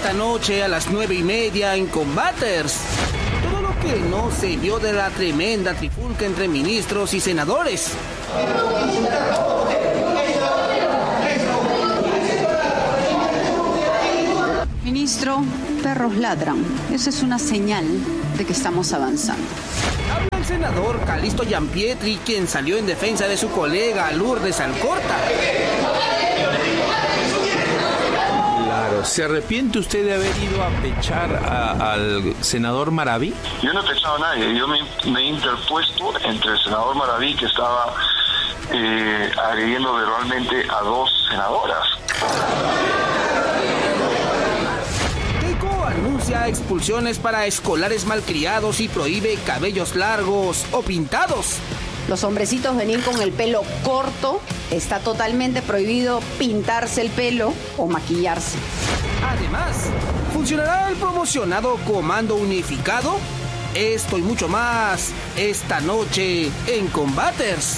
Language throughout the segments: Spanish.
esta noche a las 9:30 en Combaters. Todo lo que no se vio de la tremenda trifulca entre ministros y senadores. Ministro, perros ladran. Esa es una señal de que estamos avanzando. Habla el senador Calixto Gianpietri, quien salió en defensa de su colega Lourdes Alcorta. Claro, ¿se arrepiente usted de haber ido a pechar al senador Maraví? Yo no he pechado a nadie, yo me he interpuesto entre el senador Maraví, que estaba agrediendo verbalmente a 2 senadoras. Anuncia expulsiones para escolares malcriados y prohíbe cabellos largos o pintados. Los hombrecitos venir con el pelo corto, está totalmente prohibido pintarse el pelo o maquillarse. Además, ¿funcionará el promocionado Comando Unificado? Esto y mucho más esta noche en Combaters.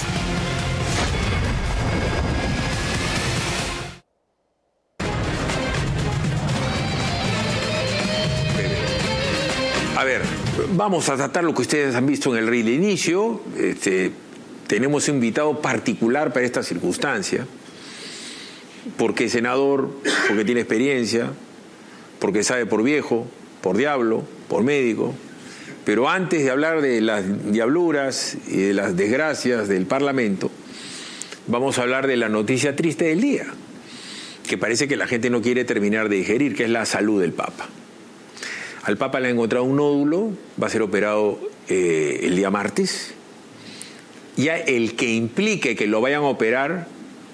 A ver, vamos a tratar lo que ustedes han visto en el reel de inicio. Tenemos un invitado particular para esta circunstancia, porque es senador, porque tiene experiencia, porque sabe por viejo, por diablo, por médico. Pero antes de hablar de las diabluras y de las desgracias del Parlamento, vamos a hablar de la noticia triste del día, que parece que la gente no quiere terminar de digerir, que es la salud del Papa. Al Papa le han encontrado un nódulo, va a ser operado el día martes. Ya el que implique que lo vayan a operar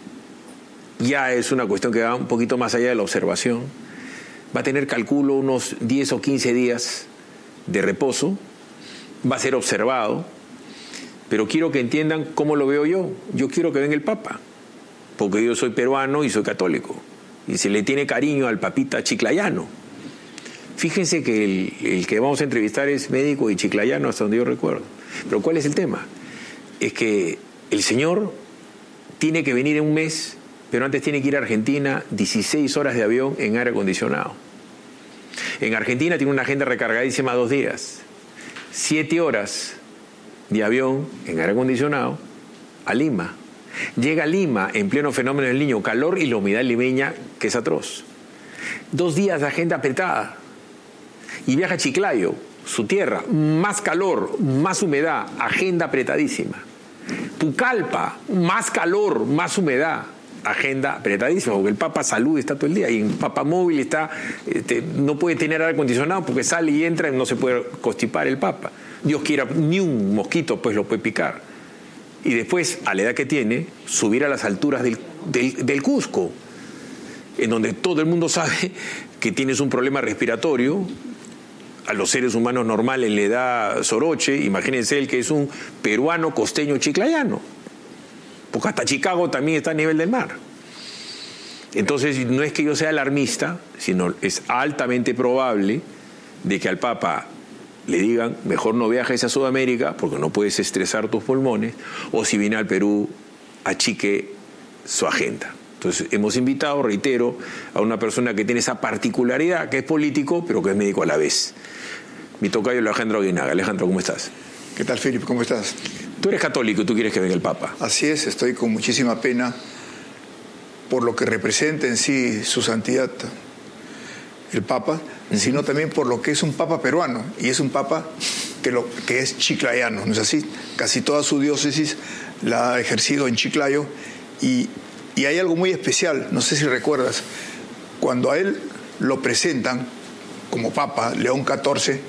ya es una cuestión que va un poquito más allá de la observación. Va a tener, calculo, unos 10 o 15 días de reposo. Va a ser observado. Pero quiero que entiendan cómo lo veo yo. Yo quiero que venga el Papa, porque yo soy peruano y soy católico. Y se le tiene cariño al papita chiclayano. Fíjense que el que vamos a entrevistar es médico y chiclayano, hasta donde yo recuerdo. Pero ¿cuál es el tema? Es que el señor tiene que venir en un mes, pero antes tiene que ir a Argentina, 16 horas de avión en aire acondicionado. En Argentina tiene una agenda recargadísima 2 días. 7 horas de avión en aire acondicionado a Lima. Llega a Lima en pleno fenómeno del Niño, calor y la humedad limeña, que es atroz. 2 días de agenda apretada. Y viaja a Chiclayo, su tierra, más calor, más humedad, agenda apretadísima. Pucallpa, más calor, más humedad, agenda apretadísima, porque el Papa salud está todo el día, y en Papa Móvil está, no puede tener aire acondicionado porque sale y entra y no se puede constipar el Papa. Dios quiera, ni un mosquito pues lo puede picar. Y después, a la edad que tiene, subir a las alturas del Cusco, en donde todo el mundo sabe que tienes un problema respiratorio. A los seres humanos normales le da soroche, imagínense él que es un peruano costeño chiclayano, porque hasta Chicago también está a nivel del mar. Entonces no es que yo sea alarmista, sino es altamente probable de que al Papa le digan mejor no viajes a Sudamérica porque no puedes estresar tus pulmones, o si viene al Perú achique su agenda. Entonces hemos invitado, reitero, a una persona que tiene esa particularidad, que es político, pero que es médico a la vez. Mi tocayo Alejandro Aguinaga. Alejandro, ¿cómo estás? ¿Qué tal, Felipe? ¿Cómo estás? Tú eres católico y tú quieres que venga el Papa. Así es, estoy con muchísima pena por lo que representa en sí su santidad el Papa, sino también por lo que es un Papa peruano, y es un Papa que es chiclayano, ¿no es así? Casi toda su diócesis la ha ejercido en Chiclayo, y hay algo muy especial, no sé si recuerdas, cuando a él lo presentan como Papa, León XIV,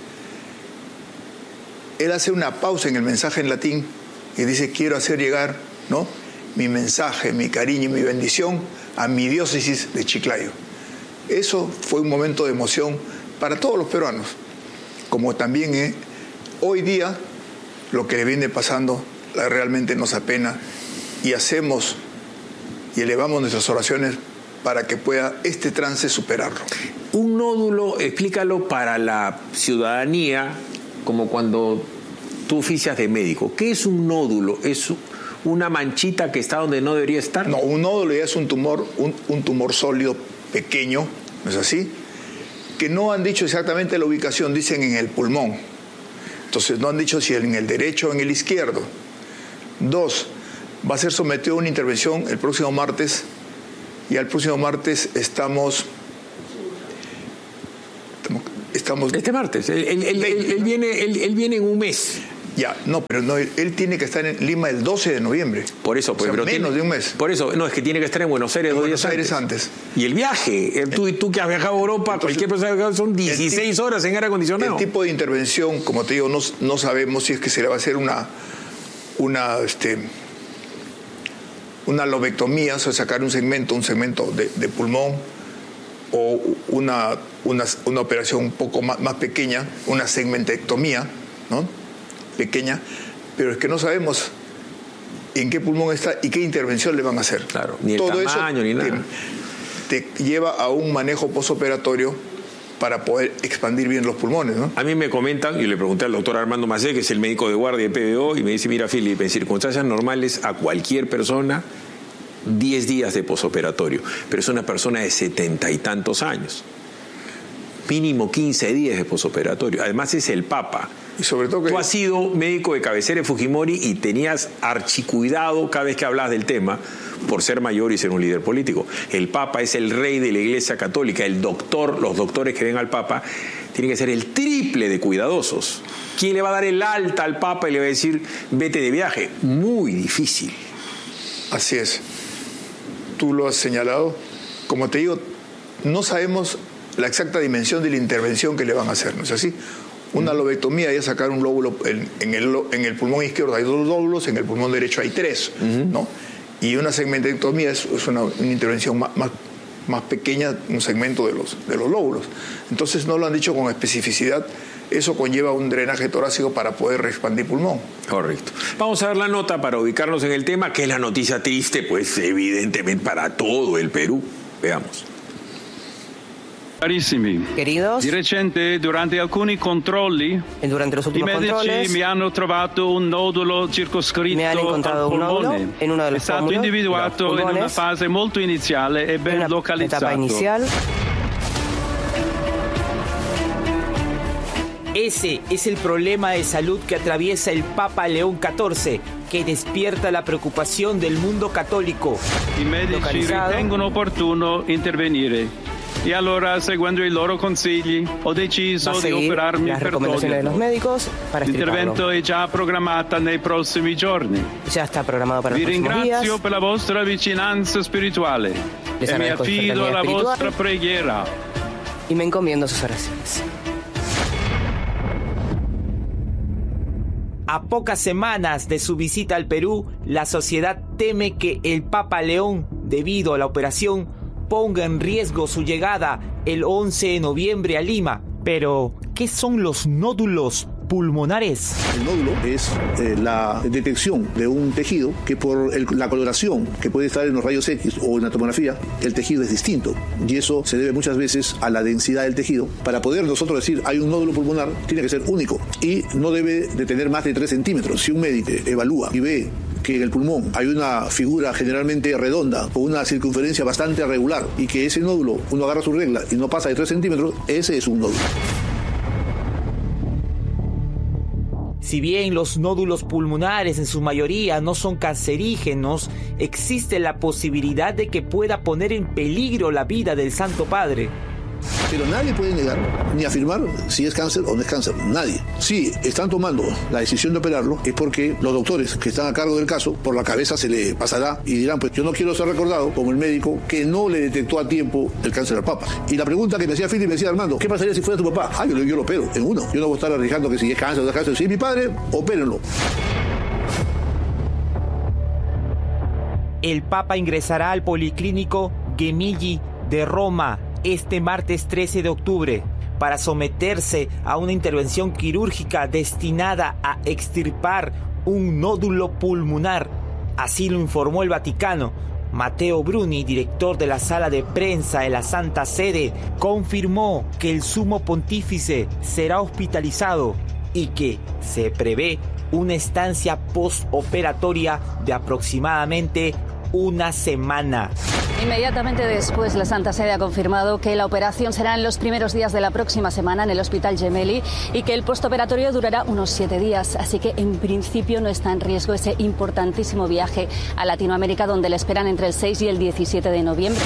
él hace una pausa en el mensaje en latín y dice: quiero hacer llegar, ¿no?, mi mensaje, mi cariño y mi bendición a mi diócesis de Chiclayo. Eso fue un momento de emoción para todos los peruanos, como también hoy día lo que le viene pasando realmente nos apena, y hacemos y elevamos nuestras oraciones para que pueda este trance superarlo. Un nódulo, explícalo para la ciudadanía, como cuando tú oficias de médico. ¿Qué es un nódulo? ¿Es una manchita que está donde no debería estar? No, un nódulo ya es un tumor sólido, pequeño, ¿no es así?, que no han dicho exactamente la ubicación, dicen en el pulmón. Entonces no han dicho si en el derecho o en el izquierdo. 2, va a ser sometido a una intervención el próximo martes, y al próximo martes estamos este martes. Él viene en un mes. Ya, no, pero no, él tiene que estar en Lima el 12 de noviembre. Por eso, pues, pero menos de un mes. Por eso, no, es que tiene que estar en Buenos Aires 2 días antes. Y el viaje, tú que has viajado a Europa, entonces, cualquier persona que ha viajado, son 16 horas en aire acondicionado. El tipo de intervención, como te digo, no sabemos si es que se le va a hacer una lobectomía, o sea, sacar un segmento de pulmón, o una operación un poco más pequeña, una segmentectomía, ¿no? Pequeña, pero es que no sabemos en qué pulmón está y qué intervención le van a hacer. Claro, ni el todo tamaño, eso ni nada. Te lleva a un manejo postoperatorio para poder expandir bien los pulmones, ¿no? A mí me comentan, y le pregunté al doctor Armando Macé, que es el médico de guardia de PBO, y me dice, mira, Filipe, en circunstancias normales a cualquier persona 10 días de postoperatorio, pero es una persona de 70 y tantos años. Mínimo 15 días de postoperatorio. Además es el Papa. Y sobre todo que... Tú has sido médico de cabecera de Fujimori y tenías archicuidado cada vez que hablabas del tema por ser mayor y ser un líder político. El Papa es el rey de la Iglesia Católica. Los doctores que ven al Papa tienen que ser el triple de cuidadosos. ¿Quién le va a dar el alta al Papa y le va a decir vete de viaje? Muy difícil. Así es. Tú lo has señalado. Como te digo, no sabemos la exacta dimensión de la intervención que le van a hacer, ¿no es así? Una lobectomía es sacar un lóbulo en el pulmón izquierdo hay 2 lóbulos, en el pulmón derecho hay 3, ¿no? Y una segmentectomía es una intervención más pequeña, un segmento de los lóbulos. Entonces no lo han dicho con especificidad. Eso conlleva un drenaje torácico para poder expandir pulmón. Correcto. Vamos a ver la nota para ubicarnos en el tema, que es la noticia triste, pues evidentemente para todo el Perú. Veamos. Carissimi, queridos, di recente durante alcuni controlli durante los últimos i medici controles mi hanno trovato un nodulo circoscritto me han encontrado al un nódulo polmone. en uno de los È stato individuato in una fase molto iniziale e ben localizzato. Etapa inicial. Ese es el problema de salud que atraviesa el Papa León XIV, que despierta la preocupación del mundo católico. I medici ritengono opportuno intervenire. E allora, seguendo i loro consigli, ho deciso di operarmi per toglierlo. L'intervento è già programmata nei prossimi giorni. Ya está programado para Vi los próximos días. ringrazio per la vostra vicinanza spirituale e mi affido alla vostra preghiera. Y me encomiendo sus oraciones. A pocas semanas de su visita al Perú, la sociedad teme que el Papa León, debido a la operación, ponga en riesgo su llegada el 11 de noviembre a Lima. Pero, ¿qué son los nódulos pulmonares? El nódulo es la detección de un tejido que por la coloración que puede estar en los rayos X o en la tomografía, el tejido es distinto. Y eso se debe muchas veces a la densidad del tejido. Para poder nosotros decir hay un nódulo pulmonar, tiene que ser único y no debe de tener más de 3 centímetros. Si un médico evalúa y ve que en el pulmón hay una figura generalmente redonda o una circunferencia bastante regular y que ese nódulo, uno agarra su regla y no pasa de 3 centímetros, ese es un nódulo. Si bien los nódulos pulmonares en su mayoría no son cancerígenos, existe la posibilidad de que pueda poner en peligro la vida del Santo Padre. Pero nadie puede negar ni afirmar si es cáncer o no es cáncer. Nadie. Si están tomando la decisión de operarlo es porque los doctores que están a cargo del caso, por la cabeza se le pasará y dirán, pues yo no quiero ser recordado como el médico que no le detectó a tiempo el cáncer al Papa. Y la pregunta que me hacía Philip, me decía Armando, ¿qué pasaría si fuera tu papá? Yo lo opero en uno. Yo no voy a estar arriesgando que si es cáncer o no es cáncer. Si es mi padre, opérenlo. El Papa ingresará al Policlínico Gemelli de Roma este martes 13 de octubre para someterse a una intervención quirúrgica destinada a extirpar un nódulo pulmonar. Así lo informó el Vaticano. Matteo Bruni, director de la sala de prensa de la Santa Sede, confirmó que el sumo pontífice será hospitalizado y que se prevé una estancia postoperatoria de aproximadamente una semana. Inmediatamente después, la Santa Sede ha confirmado que la operación será en los primeros días de la próxima semana en el Hospital Gemelli y que el postoperatorio durará unos 7 días. Así que, en principio, no está en riesgo ese importantísimo viaje a Latinoamérica, donde le esperan entre el 6 y el 17 de noviembre.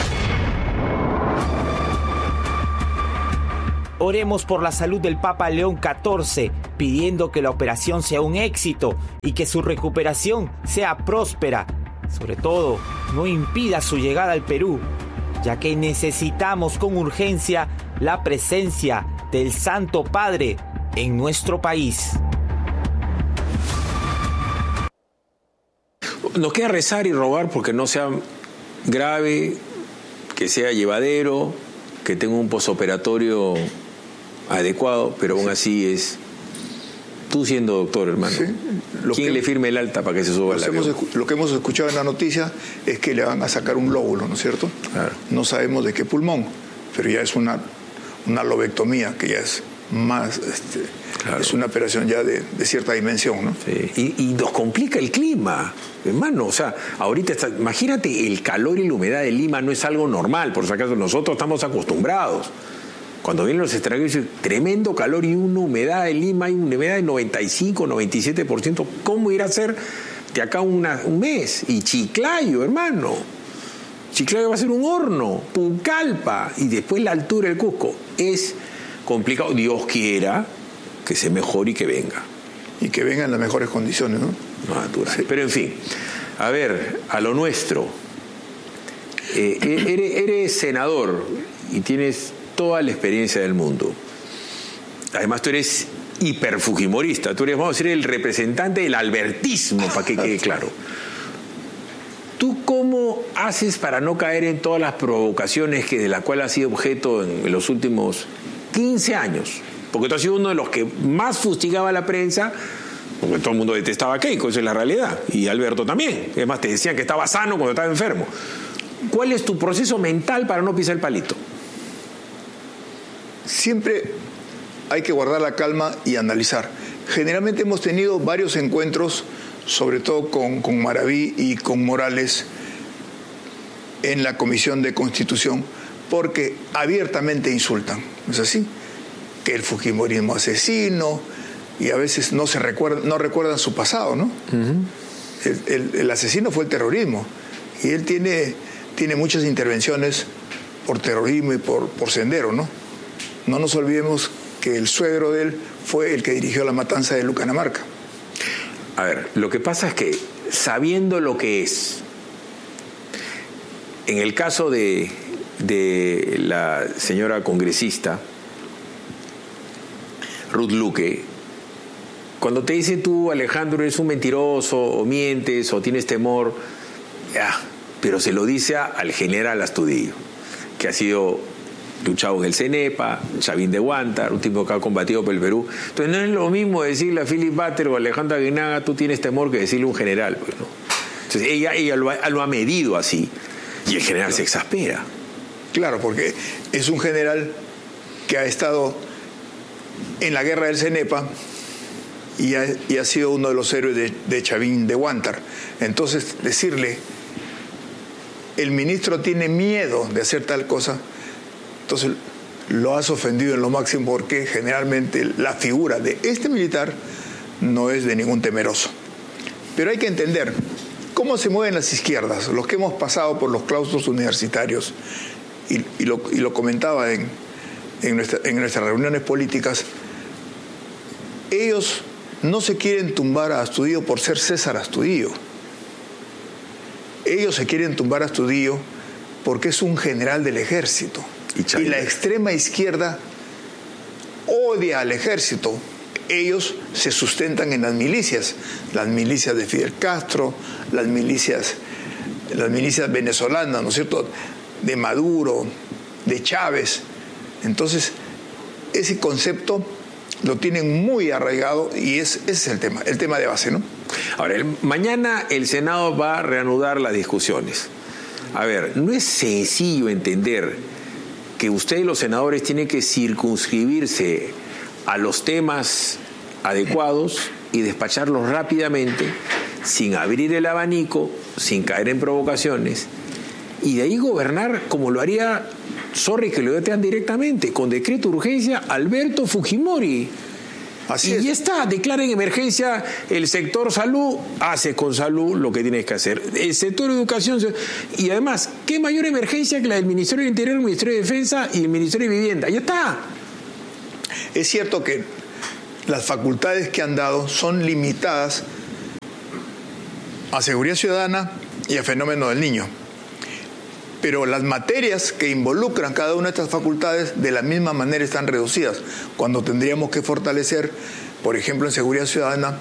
Oremos por la salud del Papa León XIV, pidiendo que la operación sea un éxito y que su recuperación sea próspera. Sobre todo, no impida su llegada al Perú, ya que necesitamos con urgencia la presencia del Santo Padre en nuestro país. Nos queda rezar y rogar porque no sea grave, que sea llevadero, que tenga un posoperatorio adecuado, pero aún así es... Tú siendo doctor, hermano, sí, ¿quién le firme el alta para que se suba al avión? Lo que hemos escuchado en la noticia es que le van a sacar un lóbulo, ¿no es cierto? Claro. No sabemos de qué pulmón, pero ya es una lobectomía, que ya es más... claro. Es una operación ya de cierta dimensión, ¿no? Sí. Y nos complica el clima, hermano. O sea, ahorita imagínate, el calor y la humedad de Lima no es algo normal, por si acaso nosotros estamos acostumbrados. Cuando vienen los extranjeros, tremendo calor y una humedad en Lima, hay una humedad de 95, 97%. ¿Cómo irá a ser de acá un mes? Y Chiclayo, hermano. Chiclayo va a ser un horno, Pucallpa, y después la altura del Cusco. Es complicado. Dios quiera que se mejore y que venga. Y que venga en las mejores condiciones, ¿no? Natural. Sí. Pero en fin, a ver, a lo nuestro. Eres senador y tienes toda la experiencia del mundo. Además, tú eres hiperfujimorista. Tú eres, vamos a decir, el representante del albertismo, para que quede claro. ¿Tú cómo haces para no caer en todas las provocaciones de las cuales has sido objeto en los últimos 15 años? Porque tú has sido uno de los que más fustigaba a la prensa, porque todo el mundo detestaba a Keiko, esa es la realidad. Y Alberto también. Es más, te decían que estaba sano cuando estaba enfermo. ¿Cuál es tu proceso mental para no pisar el palito? Siempre hay que guardar la calma y analizar. Generalmente hemos tenido varios encuentros, sobre todo con Maraví y con Morales, en la Comisión de Constitución, porque abiertamente insultan, ¿no es así? Que el fujimorismo asesino, y a veces no recuerdan su pasado, ¿no? Uh-huh. El asesino fue el terrorismo, y él tiene muchas intervenciones por terrorismo y por Sendero, ¿no? No nos olvidemos que el suegro de él fue el que dirigió la matanza de Lucanamarca. A ver, lo que pasa es que, sabiendo lo que es, en el caso de la señora congresista Ruth Luque, cuando te dice tú, Alejandro, eres un mentiroso, o mientes, o tienes temor, pero se lo dice al general Astudillo, que ha sido luchado en el CENEPA, Chavín de Huántar, un tipo que ha combatido por el Perú. Entonces no es lo mismo decirle a Philip Butter o a Alejandra Aguinaga, tú tienes temor, que decirle a un general, pues, ¿no? Entonces ella lo ha medido así, y el general se exaspera. Claro, porque es un general que ha estado en la guerra del CENEPA y ha sido uno de los héroes de Chavín de Huántar. Entonces, decirle, el ministro tiene miedo de hacer tal cosa, entonces lo has ofendido en lo máximo, porque generalmente la figura de este militar no es de ningún temeroso. Pero hay que entender cómo se mueven las izquierdas, los que hemos pasado por los claustros universitarios, y lo comentaba en nuestras reuniones políticas. Ellos no se quieren tumbar a Astudillo por ser César Astudillo. Ellos se quieren tumbar a Astudillo porque es un general del ejército. Y la extrema izquierda odia al ejército. Ellos se sustentan en las milicias de Fidel Castro, las milicias venezolanas, ¿no es cierto?, de Maduro, de Chávez. Entonces, ese concepto lo tienen muy arraigado, y ese es el tema de base, ¿no? Ahora, mañana el Senado va a reanudar las discusiones. A ver, no es sencillo entender que ustedes, los senadores, tienen que circunscribirse a los temas adecuados y despacharlos rápidamente, sin abrir el abanico, sin caer en provocaciones, y de ahí gobernar como lo haría, sorry que lo detean directamente, con decreto de urgencia Alberto Fujimori. Así es. Ya está, declara en emergencia el sector salud, hace con salud lo que tienes que hacer. El sector educación, y además, ¿qué mayor emergencia que la del Ministerio del Interior, el Ministerio de Defensa y el Ministerio de Vivienda? Ya está. Es cierto que las facultades que han dado son limitadas a seguridad ciudadana y a fenómeno del niño. Pero las materias que involucran cada una de estas facultades de la misma manera están reducidas, cuando tendríamos que fortalecer, por ejemplo, en seguridad ciudadana,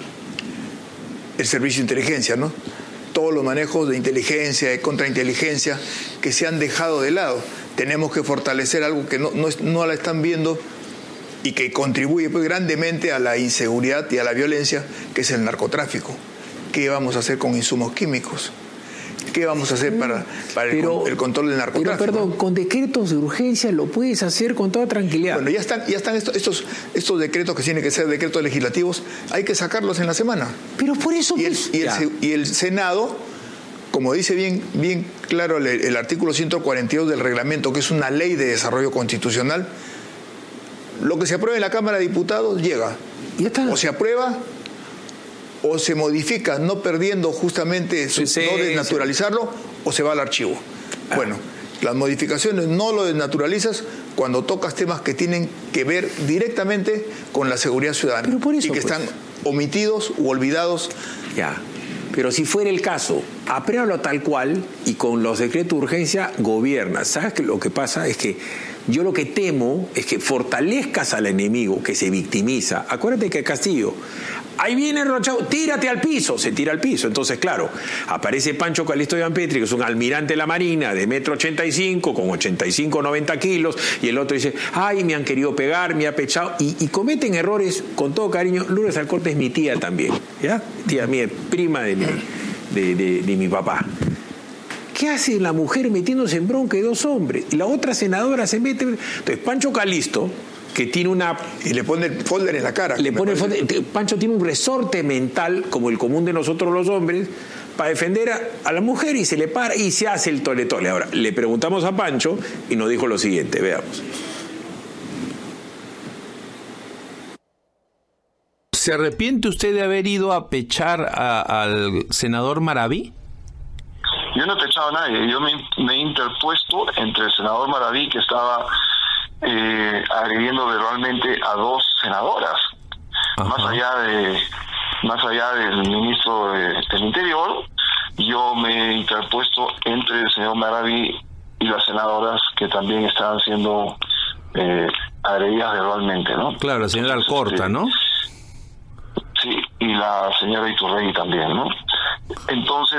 el servicio de inteligencia, ¿no? Todos los manejos de inteligencia, de contrainteligencia, que se han dejado de lado. Tenemos que fortalecer algo que no la están viendo y que contribuye pues grandemente a la inseguridad y a la violencia, que es el narcotráfico. ¿Qué vamos a hacer con insumos químicos? ¿Qué vamos a hacer para el control del narcotráfico? Pero perdón, con decretos de urgencia lo puedes hacer con toda tranquilidad. Bueno, ya están estos decretos que tienen que ser decretos legislativos, hay que sacarlos en la semana. Pero por eso... Y el Senado, como dice bien claro el artículo 142 del reglamento, que es una ley de desarrollo constitucional, lo que se apruebe en la Cámara de Diputados llega. ¿Ya está? O se aprueba o se modifica, no perdiendo justamente no desnaturalizarlo, o se va al archivo. Bueno, las modificaciones no lo desnaturalizas cuando tocas temas que tienen que ver directamente con la seguridad ciudadana. Pero por eso, y que están omitidos u olvidados. Ya. Pero si fuera el caso, apruébalo tal cual y con los decretos de urgencia gobierna. ¿Sabes qué? Lo que pasa es que yo lo que temo es que fortalezcas al enemigo que se victimiza. Acuérdate que Castillo, ahí viene Rochao, tírate al piso, se tira al piso. Entonces, claro, aparece Pancho Calixto Yampetri, que es un almirante de la Marina de 1,85 m, con 85, 90 kilos, y el otro dice, ay, me han querido pegar, me ha pechado, y cometen errores con todo cariño. Lourdes Alcorte es mi tía también, ¿ya? Tía mía, prima de mi papá. ¿Qué hace la mujer metiéndose en bronca de dos hombres? Y la otra senadora se mete... Entonces, Pancho Calixto, que tiene una... Y le pone el folder en la cara. Pancho tiene un resorte mental, como el común de nosotros los hombres, para defender a la mujer, y se le para y se hace el tole-tole. Ahora, le preguntamos a Pancho y nos dijo lo siguiente, veamos. ¿Se arrepiente usted de haber ido a pechar al senador Maraví? Yo no he pechado a nadie, yo me he interpuesto entre el senador Maraví, que estaba agrediendo verbalmente a dos senadoras. Más allá del ministro del Interior, yo me he interpuesto entre el señor Maraví y las senadoras que también estaban siendo agredidas verbalmente, ¿no? Claro, la señora Alcorta, ¿no? Sí, y la señora Iturregui también, ¿no? Entonces,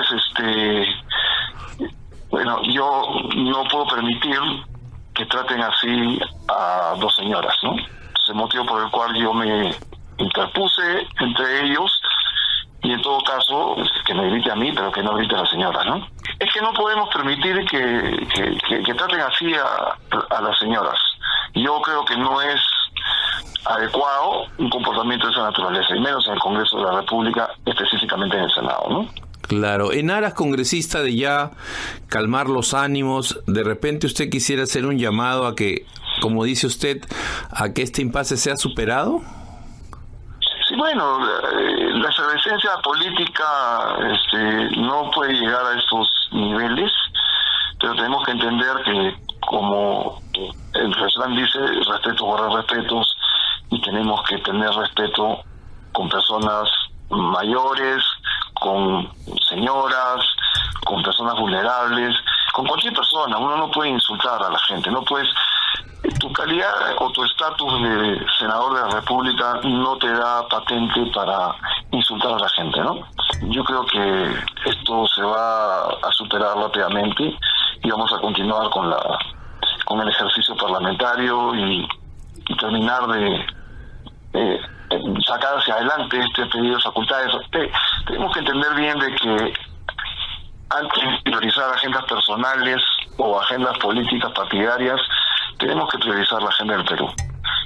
bueno, yo no puedo permitir que traten así a dos señoras, ¿no? Es el motivo por el cual yo me interpuse entre ellos, y en todo caso, que me grite a mí, pero que no grite a la señora, ¿no? Es que no podemos permitir que traten así a las señoras. Yo creo que no es adecuado un comportamiento de esa naturaleza, y menos en el Congreso de la República, específicamente en el Senado, ¿no? Claro, en aras congresista de ya calmar los ánimos, de repente usted quisiera hacer un llamado a que, como dice usted, a que este impasse sea superado. Sí, bueno, la efervescencia política no puede llegar a estos niveles, pero tenemos que entender que, como el refrán dice, respeto guarda respetos, y tenemos que tener respeto con personas mayores, con señoras, con personas vulnerables, con cualquier persona. Uno no puede insultar a la gente, no puedes... Tu calidad o tu estatus de senador de la República no te da patente para insultar a la gente, ¿no? Yo creo que esto se va a superar rápidamente y vamos a continuar con el ejercicio parlamentario y terminar de sacar hacia adelante este pedido de facultades. Tenemos que entender bien de que antes de priorizar agendas personales o agendas políticas partidarias, tenemos que priorizar la agenda del Perú.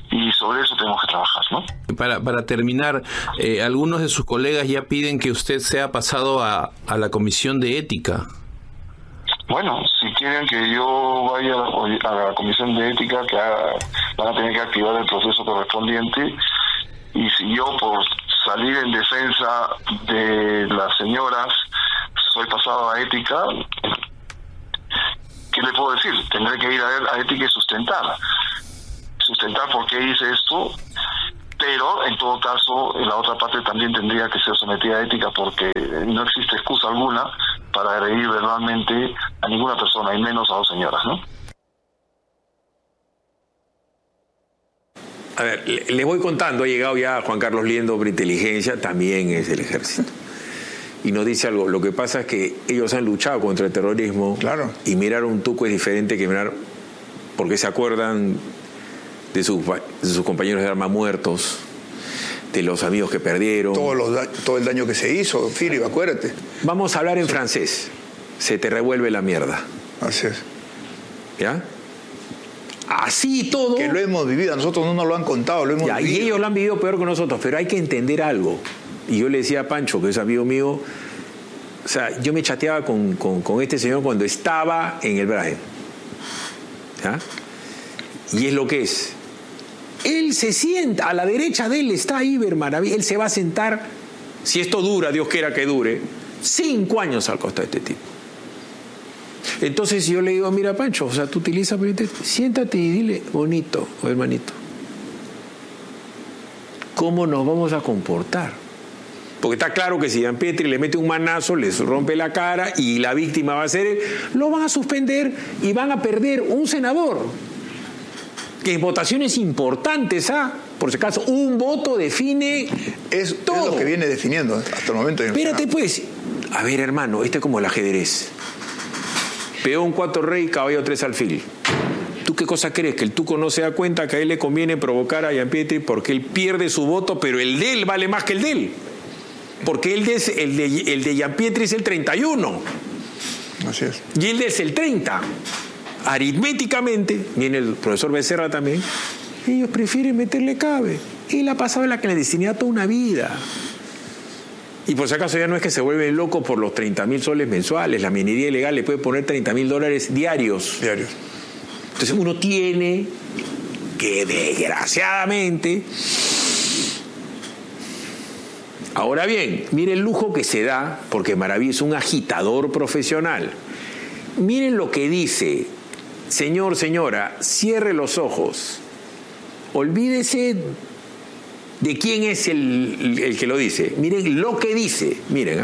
y sobre eso tenemos que trabajar, ¿no? Para terminar, algunos de sus colegas ya piden que usted sea pasado a la Comisión de Ética. Bueno, si quieren que yo vaya a la Comisión de Ética, van a tener que activar el proceso correspondiente, y si yo, por salir en defensa de las señoras, soy pasado a Ética, ¿qué le puedo decir? Tendré que ir a Ética y sustentar por qué hice esto, pero en todo caso la otra parte también tendría que ser sometida a ética, porque no existe excusa alguna para agredir verbalmente a ninguna persona, y menos a dos señoras, ¿no? A ver, les voy contando, ha llegado ya Juan Carlos Liendo por inteligencia, también es del ejército. Y nos dice algo, lo que pasa es que ellos han luchado contra el terrorismo, claro, y mirar un tuco es diferente que mirar, porque se acuerdan de sus compañeros de arma muertos, de los amigos que perdieron. Todo el daño que se hizo, Firio, acuérdate. Vamos a hablar en francés. Se te revuelve la mierda. Así es. ¿Ya? Así todo. Que lo hemos vivido, a nosotros no nos lo han contado, lo hemos vivido. Y ellos lo han vivido peor que nosotros, pero hay que entender algo. Y yo le decía a Pancho, que es amigo mío, o sea, yo me chateaba con este señor cuando estaba en el Brasil. ¿Ya? Y es lo que es. Él se sienta, a la derecha de él está Iber Maraví, él se va a sentar, si esto dura, Dios quiera que dure, 5 años al costado de este tipo. Entonces yo le digo, mira Pancho, o sea, tú utilizas, siéntate y dile, bonito, hermanito, ¿cómo nos vamos a comportar? Porque está claro que si Gianpietri le mete un manazo, les rompe la cara y la víctima va a ser él, lo van a suspender y van a perder un senador. Que en votaciones importantes, por si acaso, un voto define todo. Es lo que viene definiendo hasta el momento. Espérate pues, a ver hermano, este es como el ajedrez. Peón 4 rey, caballo 3 alfil. ¿Tú qué cosa crees? Que el tuco no se da cuenta que a él le conviene provocar a Gianpietri porque él pierde su voto, pero el de él vale más que el de él. Porque el de Gianpietri es el 31. Así es. Y él es el 30. Aritméticamente, viene el profesor Becerra también, ellos prefieren meterle cabe. Él ha pasado en la clandestinidad toda una vida. Y por si acaso ya no es que se vuelven locos por los 30.000 soles mensuales. La minería ilegal le puede poner $30.000 diarios. Entonces uno tiene que, desgraciadamente... Ahora bien, mire el lujo que se da, porque Maraví es un agitador profesional. Miren lo que dice: señor, señora, cierre los ojos. Olvídese de quién es el que lo dice. Miren lo que dice. Miren.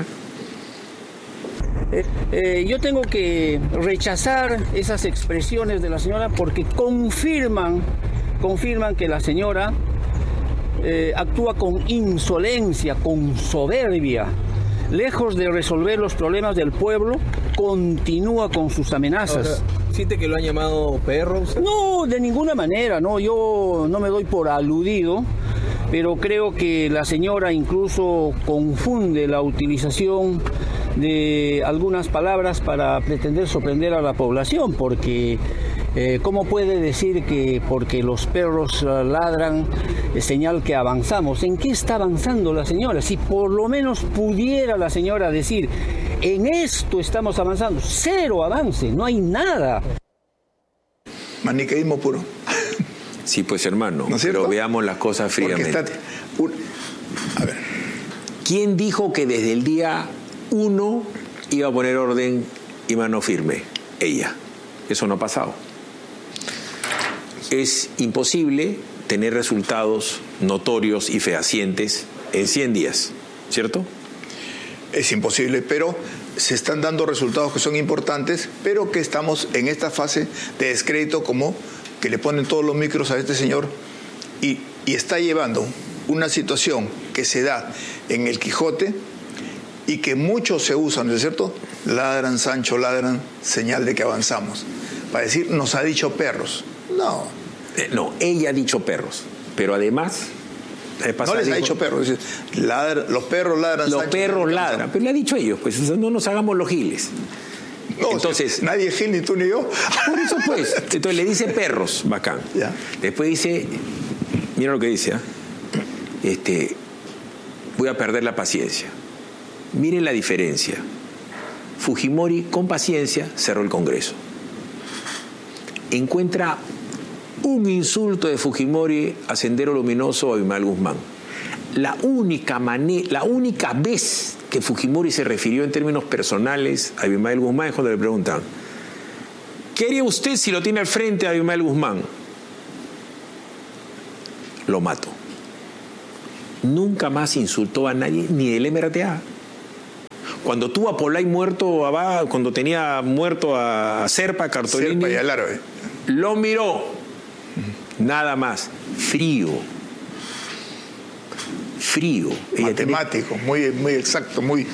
Yo tengo que rechazar esas expresiones de la señora porque confirman que la señora actúa con insolencia, con soberbia. Lejos de resolver los problemas del pueblo, continúa con sus amenazas. O sea, ¿siente que lo han llamado perros? No, de ninguna manera, no. Yo no me doy por aludido, pero creo que la señora incluso confunde la utilización de algunas palabras para pretender sorprender a la población, porque ¿cómo puede decir que porque los perros ladran es señal que avanzamos? ¿En qué está avanzando la señora? Si por lo menos pudiera la señora decir, en esto estamos avanzando, cero avance, no hay nada. Maniqueísmo puro. Sí, pues hermano, ¿no es pero veamos las cosas fríamente. A ver. ¿Quién dijo que desde el día 1 iba a poner orden y mano firme? Ella. Eso no ha pasado. Es imposible tener resultados notorios y fehacientes en 100 días, ¿cierto? Es imposible, pero se están dando resultados que son importantes, pero que estamos en esta fase de descrédito, como que le ponen todos los micros a este señor y está llevando una situación que se da en el Quijote y que muchos se usan, ¿no es cierto? Ladran, Sancho, ladran, señal de que avanzamos. Para decir, nos ha dicho perros. No. No, ella ha dicho perros, pero además... No les ha dicho perros, los perros ladran. Los perros ladran, pero le ha dicho a ellos, pues no nos hagamos los giles. No, entonces, nadie es gil, ni tú ni yo. Por eso pues, entonces le dice perros, bacán. Ya. Después dice mira lo que dice, voy a perder la paciencia. Miren la diferencia. Fujimori, con paciencia, cerró el Congreso. Encuentra un insulto de Fujimori a Sendero Luminoso a Abimael Guzmán. La única vez que Fujimori se refirió en términos personales a Abimael Guzmán es cuando le preguntan: ¿qué haría usted si lo tiene al frente a Abimael Guzmán? Lo mato. Nunca más insultó a nadie, ni del MRTA. Cuando tuvo a Polay muerto, cuando tenía muerto a Serpa, Cartolini, Serpa y al árabe, lo miró. Nada más. Frío. Matemático, muy exacto, muy...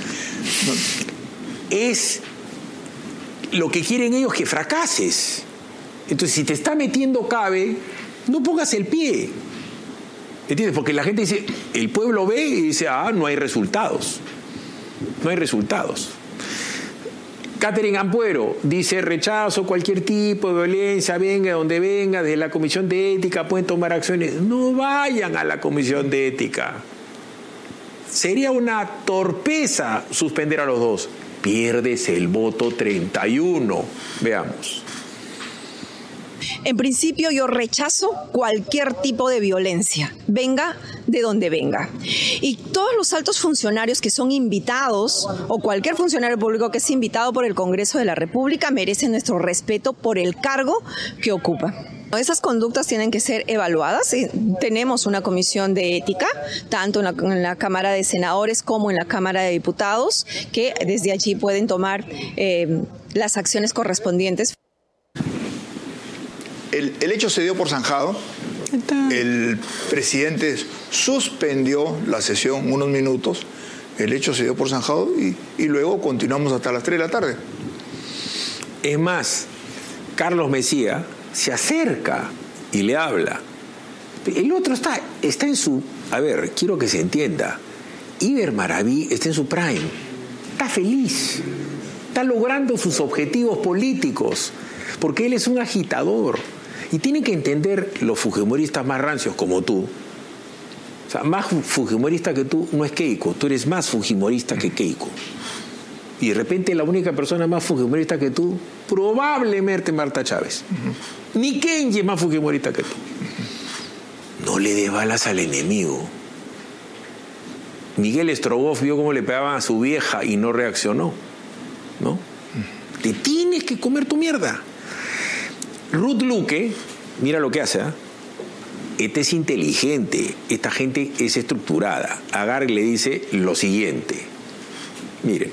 Es lo que quieren ellos, que fracases. Entonces, si te está metiendo cabe, no pongas el pie. ¿Entiendes? Porque la gente dice, el pueblo ve y dice, no hay resultados. No hay resultados. Catherine Ampuero dice: rechazo cualquier tipo de violencia, venga donde venga, desde la Comisión de Ética pueden tomar acciones. No vayan a la Comisión de Ética. Sería una torpeza suspender a los dos. Pierdes el voto 31. Veamos. En principio yo rechazo cualquier tipo de violencia, venga de donde venga. Y todos los altos funcionarios que son invitados, o cualquier funcionario público que es invitado por el Congreso de la República, merecen nuestro respeto por el cargo que ocupa. Esas conductas tienen que ser evaluadas. Tenemos una comisión de ética, tanto en la Cámara de Senadores como en la Cámara de Diputados, que desde allí pueden tomar las acciones correspondientes. El hecho se dio por zanjado. El presidente suspendió la sesión unos minutos. El hecho se dio por zanjado y luego continuamos hasta las 3 de la tarde. Es más, Carlos Mejía se acerca y le habla. El otro está en su... A ver, quiero que se entienda. Iber Maraví está en su prime. Está feliz. Está logrando sus objetivos políticos. Porque él es un agitador. Y tienen que entender los fujimoristas más rancios como tú. O sea, más fujimorista que tú no es Keiko. Tú eres más fujimorista que Keiko. Y de repente la única persona más fujimorista que tú, probablemente Marta Chávez. Ni Kenji es más fujimorista que tú. No le dé balas al enemigo. Miguel Strogoff vio cómo le pegaban a su vieja y no reaccionó. ¿No? Te tienes que comer tu mierda. Ruth Luque, mira lo que hace, Esta es inteligente, esta gente es estructurada. Agarra y le dice lo siguiente. Mire.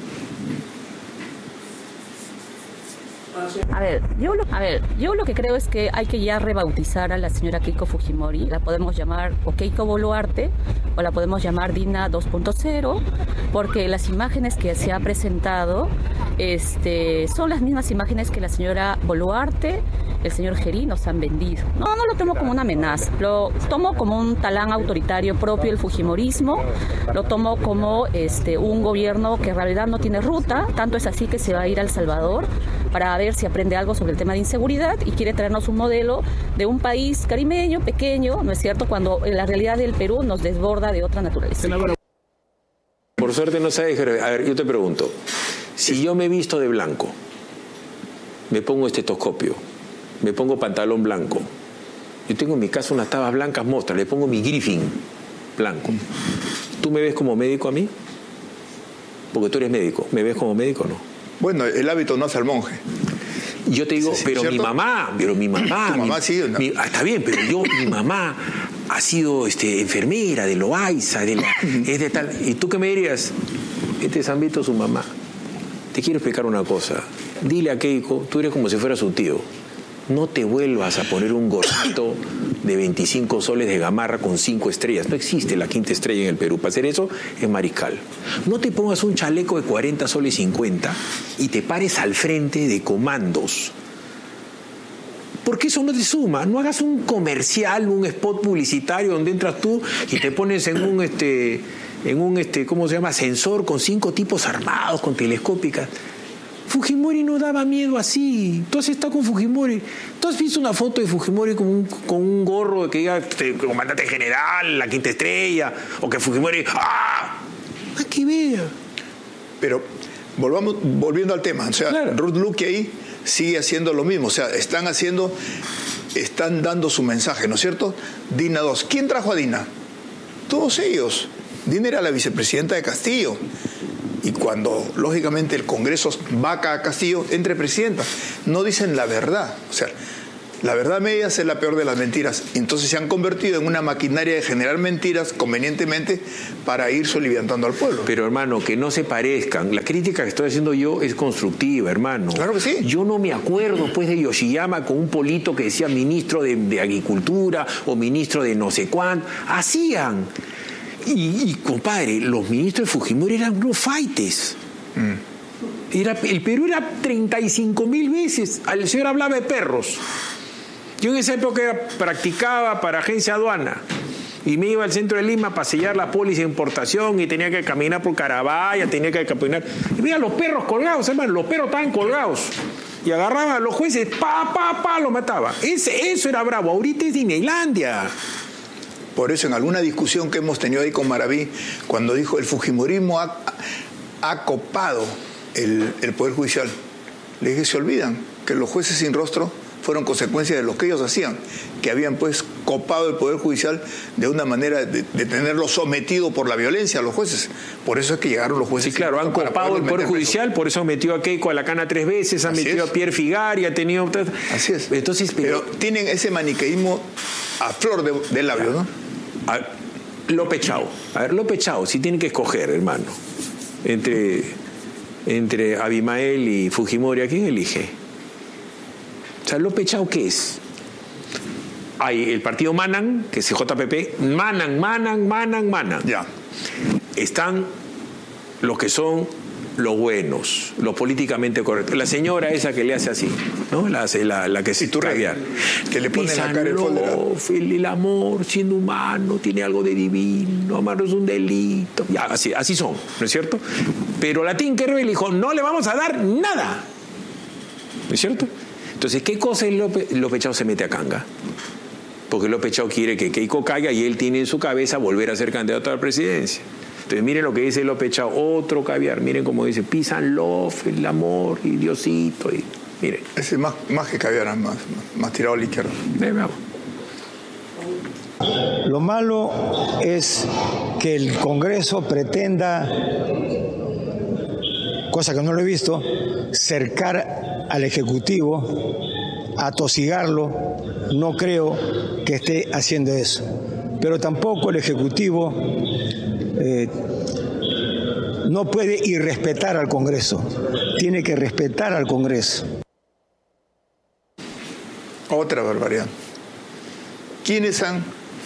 Yo lo que creo es que hay que ya rebautizar a la señora Keiko Fujimori. La podemos llamar o Keiko Boluarte o la podemos llamar Dina 2.0, porque las imágenes que se ha presentado son las mismas imágenes que la señora Boluarte, el señor Gerí nos han vendido. No lo tomo como una amenaza, lo tomo como un talán autoritario propio del fujimorismo, lo tomo como un gobierno que en realidad no tiene ruta, tanto es así que se va a ir a El Salvador para ver si aprende algo sobre el tema de inseguridad y quiere traernos un modelo de un país caribeño, pequeño, ¿no es cierto?, cuando la realidad del Perú nos desborda de otra naturaleza. Por suerte no sabes. A ver, yo te pregunto, si yo me visto de blanco, me pongo estetoscopio, me pongo pantalón blanco, yo tengo en mi casa unas tabas blancas mostras, le pongo mi griffin blanco, ¿tú me ves como médico a mí? Porque tú eres médico, ¿me ves como médico o no? Bueno, el hábito no hace al monje. Yo te digo, sí, pero ¿cierto? mi mamá, tu mamá sí, ¿no? Está bien, pero mi mamá ha sido enfermera de Loaiza, es de tal. ¿Y tú qué me dirías? Este es Ambito, su mamá. Te quiero explicar una cosa. Dile a Keiko, tú eres como si fuera su tío. No te vuelvas a poner un gorrito de 25 soles de gamarra con 5 estrellas. No existe la 5ª estrella en el Perú. Para hacer eso es Mariscal. No te pongas un chaleco de 40 soles 50 y te pares al frente de comandos. Porque eso no te suma. No hagas un comercial, un spot publicitario donde entras tú y te pones en un ¿cómo se llama? Ascensor con 5 tipos armados, con telescópicas. Fujimori no daba miedo así. Tú has estado con Fujimori. ¿Tú has visto una foto de Fujimori con un gorro que diga comandante general, la quinta estrella? O que Fujimori... ¡ah! Hay que ver. Pero volviendo al tema. O sea, claro. Ruth Luque ahí sigue haciendo lo mismo. O sea, están dando su mensaje, ¿no es cierto? Dina 2. ¿Quién trajo a Dina? Todos ellos. Dina era la vicepresidenta de Castillo. Y cuando, lógicamente, el Congreso vaca a Castillo, entre presidenta, no dicen la verdad. O sea, la verdad media es la peor de las mentiras. Entonces se han convertido en una maquinaria de generar mentiras convenientemente para ir soliviantando al pueblo. Pero, hermano, que no se parezcan. La crítica que estoy haciendo yo es constructiva, hermano. Claro que sí. Yo no me acuerdo, pues, de Yoshiyama con un polito que decía ministro de Agricultura o ministro de no sé cuánto. Hacían... Y compadre, los ministros de Fujimori eran unos faites. El Perú era 35.000 veces. El señor hablaba de perros. Yo en esa época practicaba para agencia aduana. Y me iba al centro de Lima para sellar la póliza de importación y tenía que caminar por Carabaya, tenía que caminar. Y mira los perros colgados, hermano, los perros estaban colgados. Y agarraban a los jueces, los mataba. Eso era bravo. Ahorita es Disneylandia. Por eso, en alguna discusión que hemos tenido ahí con Maraví, cuando dijo el fujimorismo ha copado el Poder Judicial, le dije, se olvidan que los jueces sin rostro fueron consecuencia de lo que ellos hacían, que habían pues copado el Poder Judicial de una manera de tenerlo sometido por la violencia a los jueces. Por eso es que llegaron los jueces. Sí, claro, han copado el Poder Judicial, por eso metió a Keiko a la cana 3 veces, han metido a Pierre Figari, ha tenido... Así es. Entonces, pero tienen ese maniqueísmo a flor de labio, ¿no? López Chao. A ver, López Chao, si tienen que escoger, hermano, entre Abimael y Fujimori, ¿a quién elige? O sea, López Chao, ¿qué es? Hay el partido Manan, que es JPP, Manan. Ya. Están los que son los buenos, los políticamente correctos. La señora esa que le hace así, ¿no? La que se caviar. Que le pone en la cara el folder. El amor, siendo humano, tiene algo de divino, amar es un delito. Ya, así son, ¿no es cierto? Pero la Tinkerbell dijo, no le vamos a dar nada. ¿No es cierto? Entonces, ¿qué cosa es López Chao se mete a canga? Porque López Chao quiere que Keiko caiga y él tiene en su cabeza volver a ser candidato a la presidencia. Entonces miren lo que dice López Chao, otro caviar, miren cómo dice, peace and love, el amor, y Diosito, y miren. Ese es más que caviar, más tirado a la izquierda. Veamos. Lo malo es que el Congreso pretenda, cosa que no lo he visto, cercar al Ejecutivo, atosigarlo. No creo que esté haciendo eso. Pero tampoco el Ejecutivo no puede irrespetar al Congreso. Tiene que respetar al Congreso. Otra barbaridad. ¿Quiénes han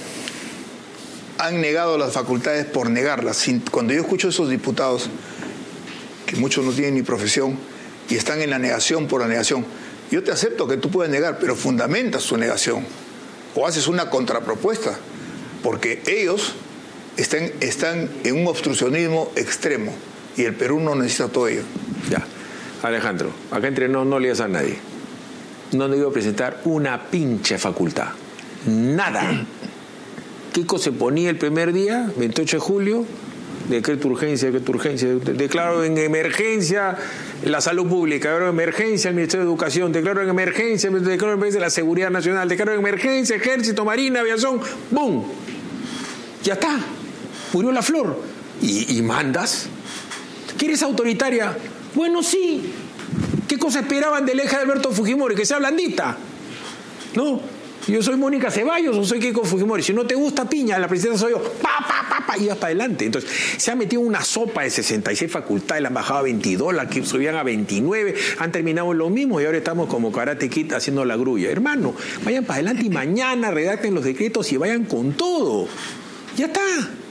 negado las facultades por negarlas? Cuando yo escucho a esos diputados, que muchos no tienen ni profesión, y están en la negación por la negación, yo te acepto que tú puedes negar, pero fundamentas tu negación. O haces una contrapropuesta. Porque ellos están en un obstruccionismo extremo y el Perú no necesita todo ello. Ya, Alejandro, acá entre no leas a nadie. No le iba a presentar una pinche facultad. Nada. Kiko se ponía el primer día, 28 de julio, decreto urgencia, declaro en emergencia la salud pública, declaro en emergencia el Ministerio de Educación, declaro en emergencia la Seguridad Nacional, declaro en emergencia Ejército, Marina, Aviación, ¡bum! Ya está, murió la flor. ¿Y mandas? ¿Quieres autoritaria? Bueno, sí. ¿Qué cosa esperaban del eje de Alberto Fujimori? Que sea blandita. No, yo soy Mónica Ceballos o soy Keiko Fujimori. Si no te gusta piña, la presidenta soy yo. Y vas para adelante. Entonces, se ha metido una sopa de 66 facultades, la han bajado a 22, la que subían a 29, han terminado en lo mismo y ahora estamos como Karate Kid haciendo la grulla. Hermano, vayan para adelante y mañana redacten los decretos y vayan con todo. Ya está.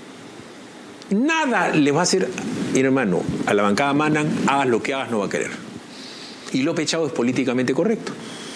Nada le va a hacer, hermano, a la bancada Manan, hagas lo que hagas, no va a querer. Y López Chao es políticamente correcto.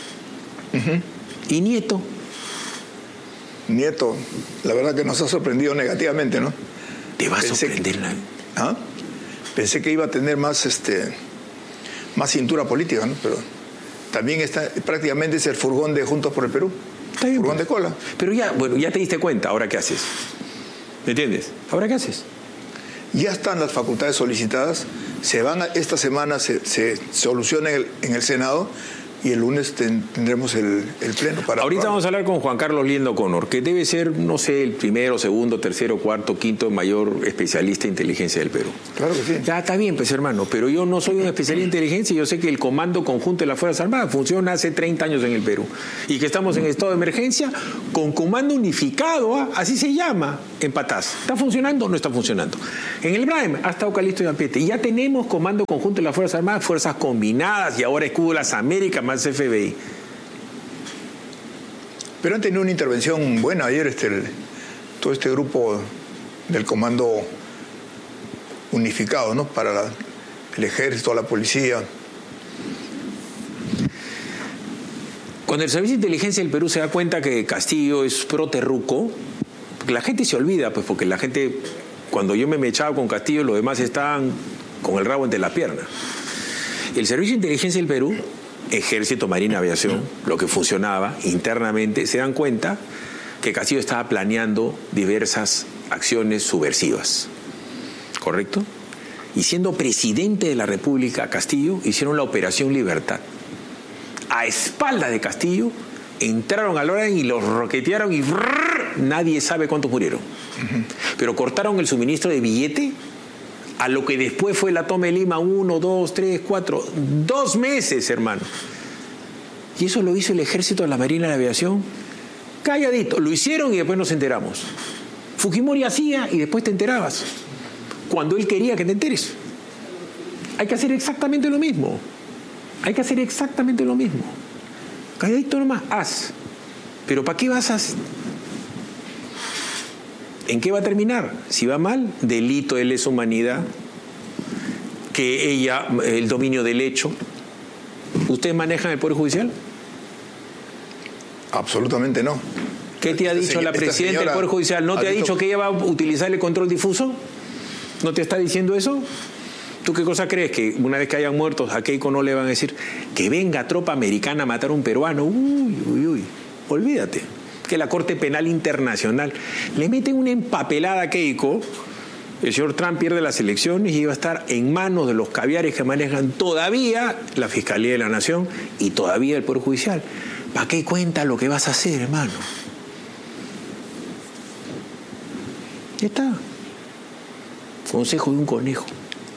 ¿Y Nieto? Nieto, la verdad que nos ha sorprendido negativamente, ¿no? Te va a sorprender. Pensé que iba a tener más más cintura política, ¿no? Pero también prácticamente es el furgón de Juntos por el Perú. Está bien, furgón de cola. Pero ya te diste cuenta, ¿ahora qué haces? ¿Me entiendes? ¿Ahora qué haces? Ya están las facultades solicitadas, esta semana se soluciona en el Senado, y el lunes tendremos el pleno para... Ahorita vamos a hablar con Juan Carlos Liendo Connor, que debe ser, no sé, el primero, segundo, tercero, cuarto, quinto mayor especialista en inteligencia del Perú. Claro que sí. Ya está bien, pues hermano, pero yo no soy un especialista en inteligencia, yo sé que el Comando Conjunto de las Fuerzas Armadas funciona hace 30 años en el Perú, y que estamos en estado de emergencia con comando unificado, así se llama, en Patás. ¿Está funcionando o no está funcionando? En el Braem ha estado Calixto Yampete, y ya tenemos Comando Conjunto de las Fuerzas Armadas, Fuerzas Combinadas, y ahora Escudo de las Américas, más FBI. Pero han tenido una intervención buena ayer, todo este grupo del Comando Unificado, ¿no? Para el Ejército, la Policía. Cuando el Servicio de Inteligencia del Perú se da cuenta que Castillo es pro-terruco, la gente se olvida, pues, porque la gente, cuando yo me echaba con Castillo, los demás estaban con el rabo entre las piernas. El Servicio de Inteligencia del Perú, Ejército, Marina, Aviación, lo que funcionaba internamente, se dan cuenta que Castillo estaba planeando diversas acciones subversivas. ¿Correcto? Y siendo presidente de la República, Castillo, hicieron la Operación Libertad. A espaldas de Castillo, entraron al orden y los roquetearon y nadie sabe cuántos murieron. Pero cortaron el suministro de billete a lo que después fue la toma de Lima, 1, 2, 3, 4, 2 meses, hermano. Y eso lo hizo el Ejército, la Marina, la Aviación, calladito. Lo hicieron y después nos enteramos. Fujimori hacía y después te enterabas, cuando él quería que te enteres. Hay que hacer exactamente lo mismo. Hay que hacer exactamente lo mismo. Calladito nomás, haz. Pero ¿para qué vas a...? ¿En qué va a terminar? Si va mal, delito de lesa humanidad, el dominio del hecho. ¿Ustedes manejan el Poder Judicial? Absolutamente no. ¿Qué te ha dicho la presidenta del Poder Judicial? ¿No te ha dicho que ella va a utilizar el control difuso? ¿No te está diciendo eso? ¿Tú qué cosa crees? Que una vez que hayan muertos, a Keiko no le van a decir que venga tropa americana a matar a un peruano. Uy. Olvídate. Que la Corte Penal Internacional le meten una empapelada a Keiko, el señor Trump pierde las elecciones y va a estar en manos de los caviares que manejan todavía la Fiscalía de la Nación y todavía el Poder Judicial. ¿Para qué cuenta lo que vas a hacer, hermano? Ya está. Consejo de un conejo.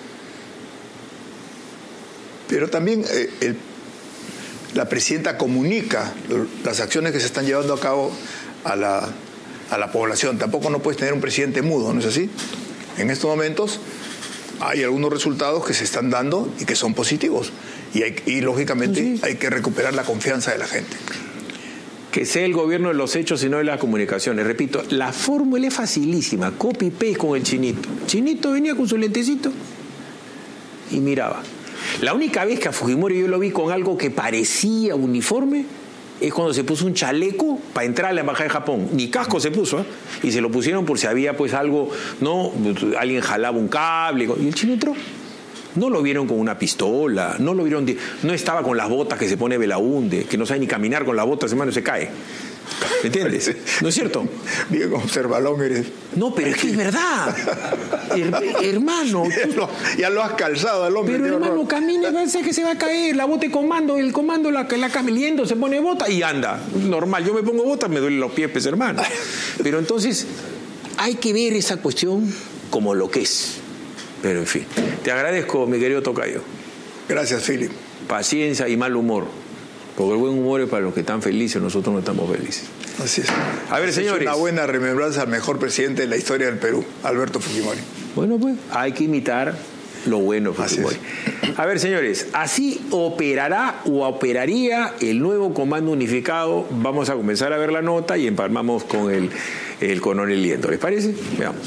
Pero también la presidenta comunica las acciones que se están llevando a cabo a la población. Tampoco no puedes tener un presidente mudo, ¿no es así? En estos momentos hay algunos resultados que se están dando y que son positivos. Y lógicamente sí, hay que recuperar la confianza de la gente. Que sea el gobierno de los hechos y no de las comunicaciones. Repito, la fórmula es facilísima. Copy-paste con el Chinito. Chinito venía con su lentecito y miraba. La única vez que a Fujimori yo lo vi con algo que parecía uniforme es cuando se puso un chaleco para entrar a la embajada de Japón. Ni casco se puso, ¿eh? Y se lo pusieron por si había pues algo, ¿no? Alguien jalaba un cable. Y el chino entró. No lo vieron con una pistola, no lo vieron, no estaba con las botas que se pone Belaúnde, que no sabe ni caminar con las botas, hermano, se cae. ¿Me entiendes? ¿No es cierto? Bien observalón eres. No, pero es que es verdad. Hermano. Ya lo has calzado al hombre. Pero hermano, camina, parece que se va a caer. La bota de comando, el comando la cameliendo, se pone bota y anda. Normal, yo me pongo botas, me duelen los pies, pues, hermano. Pero entonces, hay que ver esa cuestión como lo que es. Pero en fin, te agradezco, mi querido tocayo. Gracias, Philip. Paciencia y mal humor. Porque el buen humor es para los que están felices, nosotros no estamos felices. Así es. A ver, señores. Una buena remembranza al mejor presidente de la historia del Perú, Alberto Fujimori. Bueno, pues hay que imitar lo bueno de Fujimori. A ver, señores, así operará o operaría el nuevo Comando Unificado. Vamos a comenzar a ver la nota y empalmamos con el coronel Liendo. ¿Les parece? Veamos.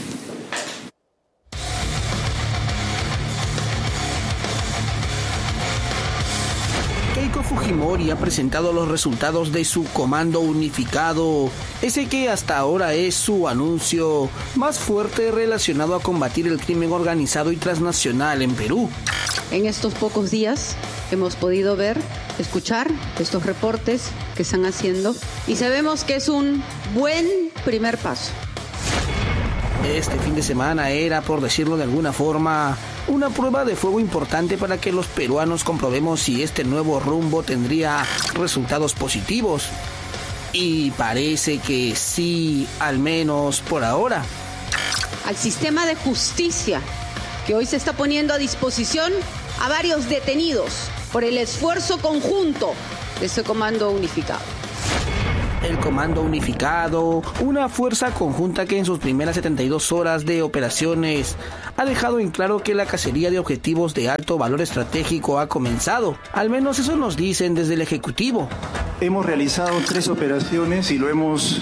Keiko Fujimori ha presentado los resultados de su comando unificado, ese que hasta ahora es su anuncio más fuerte relacionado a combatir el crimen organizado y transnacional en Perú. En estos pocos días hemos podido ver, escuchar estos reportes que están haciendo y sabemos que es un buen primer paso. Este fin de semana era, por decirlo de alguna forma, una prueba de fuego importante para que los peruanos comprobemos si este nuevo rumbo tendría resultados positivos. Y parece que sí, al menos por ahora. Al sistema de justicia, que hoy se está poniendo a disposición a varios detenidos por el esfuerzo conjunto de este Comando Unificado. El Comando Unificado, una fuerza conjunta que en sus primeras 72 horas de operaciones ha dejado en claro que la cacería de objetivos de alto valor estratégico ha comenzado. Al menos eso nos dicen desde el Ejecutivo. Hemos realizado 3 operaciones y lo hemos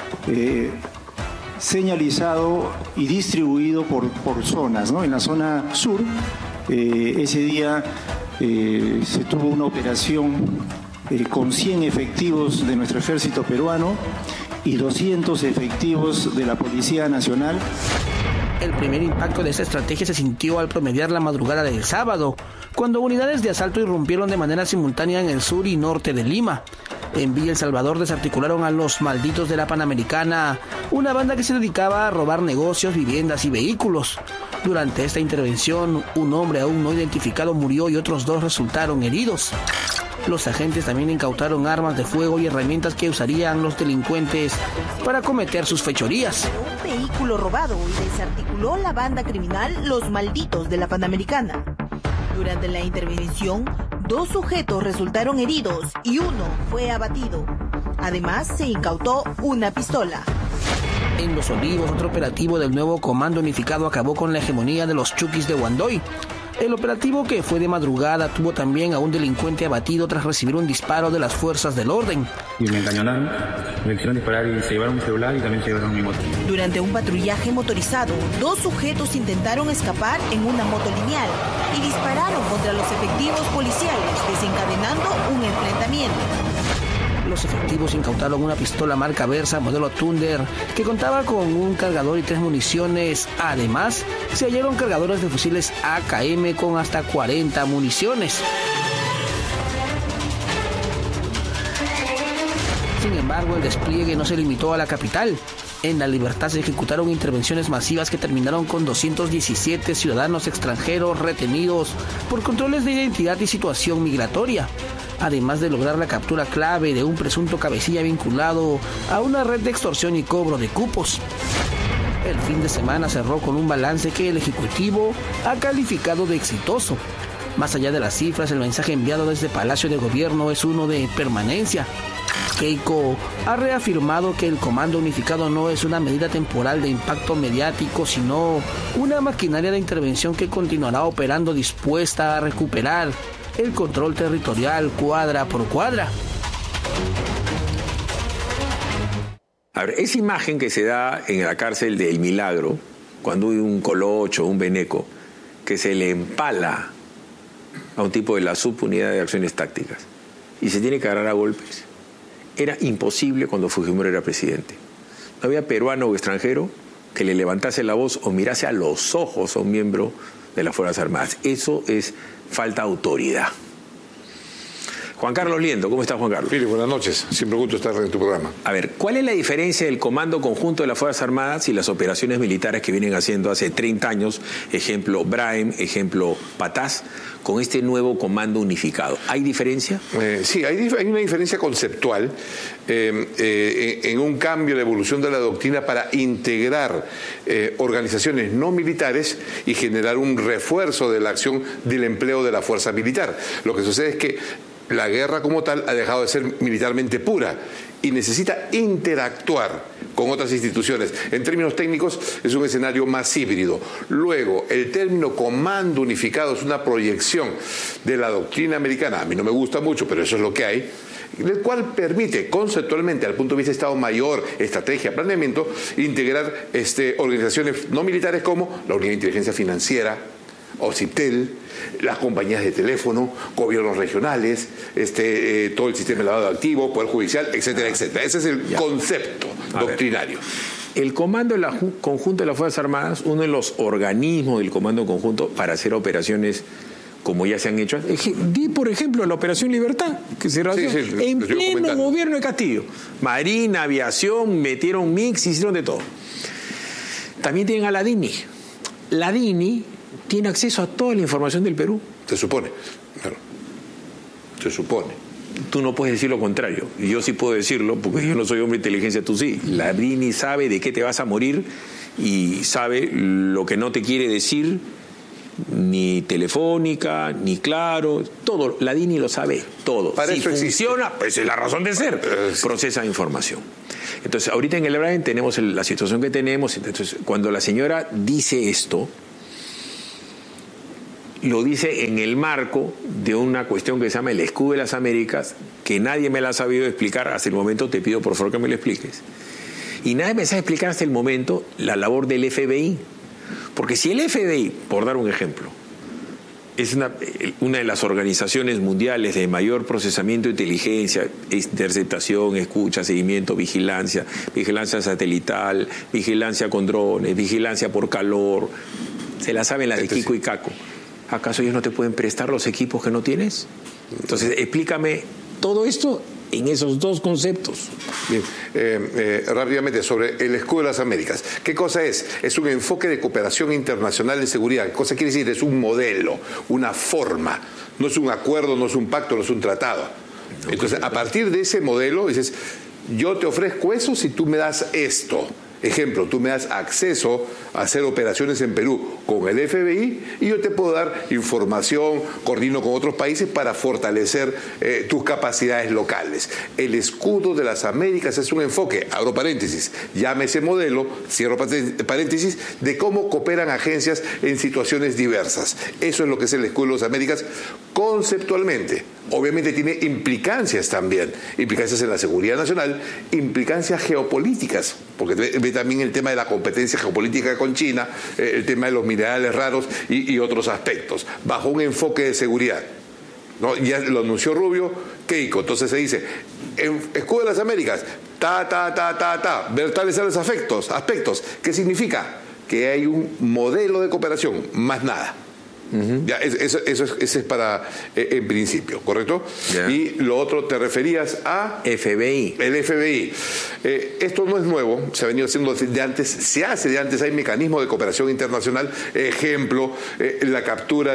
señalizado y distribuido por zonas, ¿no? En la zona sur, ese día se tuvo una operación con 100 efectivos de nuestro ejército peruano y 200 efectivos de la Policía Nacional. El primer impacto de esta estrategia se sintió al promediar la madrugada del sábado, cuando unidades de asalto irrumpieron de manera simultánea en el sur y norte de Lima. En Villa El Salvador desarticularon a los malditos de la Panamericana, una banda que se dedicaba a robar negocios, viviendas y vehículos. Durante esta intervención, un hombre aún no identificado murió y otros 2 resultaron heridos. Los agentes también incautaron armas de fuego y herramientas que usarían los delincuentes para cometer sus fechorías. Un vehículo robado y desarticuló la banda criminal Los Malditos de la Panamericana. Durante la intervención, 2 sujetos resultaron heridos y 1 fue abatido. Además, se incautó una pistola. En Los Olivos, otro operativo del nuevo Comando Unificado acabó con la hegemonía de los Chuquis de Huandoy. El operativo, que fue de madrugada, tuvo también a un delincuente abatido tras recibir un disparo de las fuerzas del orden. Y me encañonaron, me quisieron disparar y se llevaron mi celular y también se llevaron mi moto. Durante un patrullaje motorizado, 2 sujetos intentaron escapar en una moto lineal y dispararon contra los efectivos policiales, desencadenando un enfrentamiento. Los efectivos incautaron una pistola marca Versa modelo Thunder que contaba con un cargador y 3 municiones. Además, se hallaron cargadores de fusiles AKM con hasta 40 municiones. Sin embargo, el despliegue no se limitó a la capital. En La Libertad se ejecutaron intervenciones masivas que terminaron con 217 ciudadanos extranjeros retenidos por controles de identidad y situación migratoria, además de lograr la captura clave de un presunto cabecilla vinculado a una red de extorsión y cobro de cupos. El fin de semana cerró con un balance que el Ejecutivo ha calificado de exitoso. Más allá de las cifras, el mensaje enviado desde Palacio de Gobierno es uno de permanencia. Keiko ha reafirmado que el Comando Unificado no es una medida temporal de impacto mediático, sino una maquinaria de intervención que continuará operando dispuesta a recuperar el control territorial cuadra por cuadra. A ver, esa imagen que se da en la cárcel de El Milagro, cuando hay un colocho, un veneco, que se le empala a un tipo de la subunidad de acciones tácticas y se tiene que agarrar a golpes, era imposible cuando Fujimori era presidente. No había peruano o extranjero que le levantase la voz o mirase a los ojos a un miembro de las Fuerzas Armadas. Eso es falta de autoridad. Juan Carlos Liendo, ¿cómo estás, Juan Carlos? Fili, buenas noches. Siempre gusto estar en tu programa. A ver, ¿cuál es la diferencia del Comando Conjunto de las Fuerzas Armadas y las operaciones militares que vienen haciendo hace 30 años, ejemplo Brahim, ejemplo Patás, con este nuevo Comando Unificado? ¿Hay diferencia? Sí, hay una diferencia conceptual en un cambio de evolución de la doctrina para integrar organizaciones no militares y generar un refuerzo de la acción del empleo de la fuerza militar. Lo que sucede es que la guerra como tal ha dejado de ser militarmente pura y necesita interactuar con otras instituciones. En términos técnicos es un escenario más híbrido. Luego, el término Comando Unificado es una proyección de la doctrina americana. A mí no me gusta mucho, pero eso es lo que hay, el cual permite conceptualmente, al punto de vista de Estado Mayor, estrategia, planeamiento, integrar organizaciones no militares como la Unidad de Inteligencia Financiera, OCIPTEL, las compañías de teléfono, gobiernos regionales, todo el sistema de lavado de activos, Poder Judicial, etcétera, etcétera. Ese es el concepto doctrinario. El Comando Conjunto de las Fuerzas Armadas, uno de los organismos del Comando Conjunto para hacer operaciones como ya se han hecho. Di, por ejemplo, la Operación Libertad, que se realizó en pleno gobierno de Castillo. Marina, aviación, metieron mix, hicieron de todo. También tienen a la DINI. La DINI tiene acceso a toda la información del Perú. Se supone, claro. Se supone. Tú no puedes decir lo contrario. Yo sí puedo decirlo, porque yo no soy hombre de inteligencia, tú sí. La DINI sabe de qué te vas a morir y sabe lo que no te quiere decir, ni Telefónica, ni Claro, todo. La DINI lo sabe todo. Para si eso funciona, pues es la razón de ser. Procesa información. Entonces, ahorita en el Brain tenemos la situación que tenemos. Entonces, cuando la señora dice esto, lo dice en el marco de una cuestión que se llama el escudo de las Américas, que nadie me la ha sabido explicar hasta el momento. Te pido por favor que me lo expliques. Y nadie me sabe explicar hasta el momento la labor del FBI. Porque si el FBI, por dar un ejemplo, es una de las organizaciones mundiales de mayor procesamiento de inteligencia, interceptación, escucha, seguimiento, vigilancia satelital, vigilancia con drones, vigilancia por calor, se la saben la de Kiko y Caco. ¿Acaso ellos no te pueden prestar los equipos que no tienes? Entonces, explícame todo esto en esos dos conceptos. Bien, rápidamente sobre el escudo de las Américas. ¿Qué cosa es? Es un enfoque de cooperación internacional en seguridad. ¿Qué cosa quiere decir? Es un modelo, una forma. No es un acuerdo, no es un pacto, no es un tratado. Entonces, a partir de ese modelo, dices, yo te ofrezco eso si tú me das esto. Ejemplo, tú me das acceso a hacer operaciones en Perú con el FBI y yo te puedo dar información, coordino con otros países para fortalecer tus capacidades locales. El escudo de las Américas es un enfoque, abro paréntesis, llámese modelo, cierro paréntesis, de cómo cooperan agencias en situaciones diversas. Eso es lo que es el escudo de las Américas conceptualmente. Obviamente tiene implicancias también, implicancias en la seguridad nacional, implicancias geopolíticas, porque ve también el tema de la competencia geopolítica con China, el tema de los minerales raros y otros aspectos, bajo un enfoque de seguridad. ¿No? Ya lo anunció Rubio, Keiko, entonces se dice, en escudo de las Américas, ver tales aspectos. ¿Qué significa? Que hay un modelo de cooperación, más nada. Ya, eso es para en principio, ¿correcto? Yeah. Y lo otro, te referías a FBI. El FBI. Esto no es nuevo, se ha venido haciendo de antes, se hace de antes, hay mecanismos de cooperación internacional. Ejemplo, la captura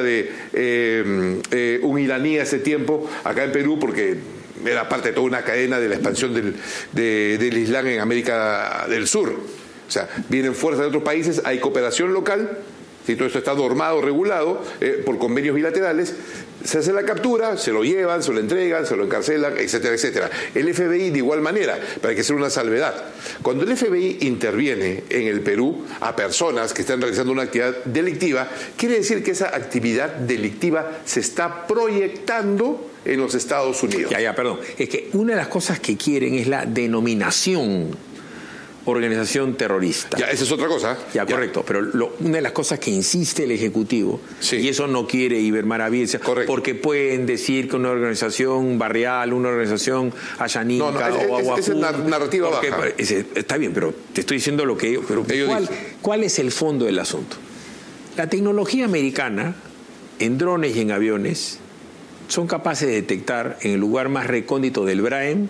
de un iraní hace tiempo acá en Perú, porque era parte de toda una cadena de la expansión del Islam en América del Sur. O sea, vienen fuerzas de otros países, hay cooperación local. Si todo esto está normado, regulado por convenios bilaterales, se hace la captura, se lo llevan, se lo entregan, se lo encarcelan, etcétera, etcétera. El FBI de igual manera, pero hay que hacer una salvedad. Cuando el FBI interviene en el Perú a personas que están realizando una actividad delictiva, quiere decir que esa actividad delictiva se está proyectando en los Estados Unidos. Perdón. Es que una de las cosas que quieren es la denominación organización terrorista. Ya, esa es otra cosa. Ya, correcto. Pero una de las cosas que insiste el Ejecutivo, y eso no quiere Iber Maravillas, porque pueden decir que una organización barrial, una organización ayanica o aguacú... Esa es narrativa baja. Está bien, pero te estoy diciendo lo que ellos... Pero ¿cuál es el fondo del asunto? La tecnología americana, en drones y en aviones, son capaces de detectar en el lugar más recóndito del Braem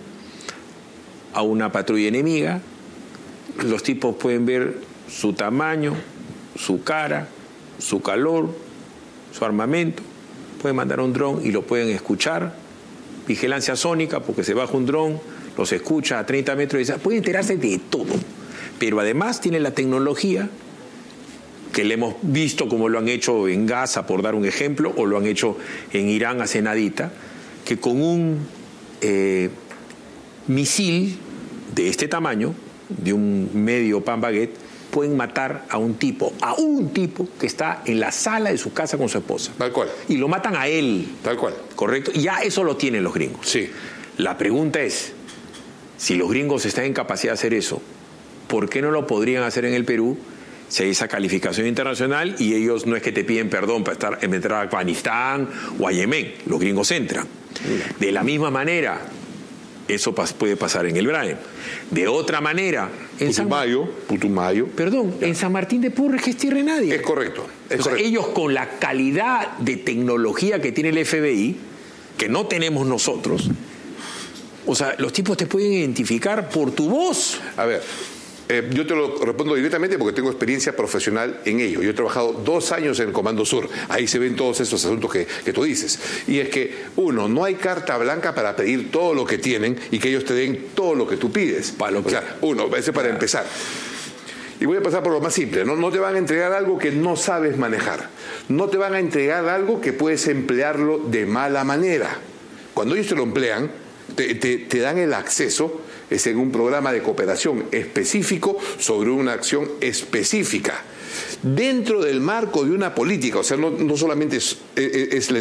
a una patrulla enemiga. Los tipos pueden ver su tamaño, su cara, su calor, su armamento. Pueden mandar un dron y lo pueden escuchar. Vigilancia sónica, porque se baja un dron, los escucha a 30 metros. Pueden enterarse de todo. Pero además tienen la tecnología que le hemos visto como lo han hecho en Gaza, por dar un ejemplo, o lo han hecho en Irán hace nadita, que con un misil de este tamaño, de un medio pan baguette, pueden matar a un tipo que está en la sala de su casa con su esposa. Tal cual. Y lo matan a él. Tal cual. ¿Correcto? Y ya eso lo tienen los gringos. Sí. La pregunta es, si los gringos están en capacidad de hacer eso, ¿por qué no lo podrían hacer en el Perú? Si hay esa calificación internacional y ellos no es que te piden perdón para entrar a Afganistán o a Yemen. Los gringos entran. De la misma manera, eso puede pasar en el Braem. De otra manera, Putumayo. Perdón, en San Martín de Porres, que es tierra de nadie. Es correcto. Ellos, con la calidad de tecnología que tiene el FBI, que no tenemos nosotros, o sea, los tipos te pueden identificar por tu voz. A ver, yo te lo respondo directamente porque tengo experiencia profesional en ello. Yo he trabajado 2 años en el Comando Sur. Ahí se ven todos esos asuntos que tú dices. Y es que, uno, no hay carta blanca para pedir todo lo que tienen y que ellos te den todo lo que tú pides. O sea, ese para empezar. Y voy a pasar por lo más simple. No te van a entregar algo que no sabes manejar. No te van a entregar algo que puedes emplearlo de mala manera. Cuando ellos te lo emplean, te dan el acceso en un programa de cooperación específico sobre una acción específica dentro del marco de una política. O sea, no solamente es la